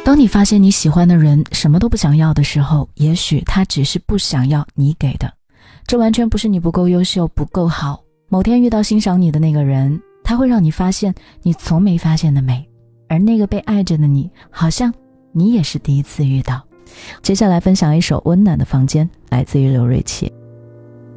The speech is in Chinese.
当你发现你喜欢的人什么都不想要的时候，也许他只是不想要你给的。这完全不是你不够优秀，不够好。某天遇到欣赏你的那个人，他会让你发现你从没发现的美，而那个被爱着的你，好像你也是第一次遇到。接下来分享一首温暖的房间，来自于刘瑞琦。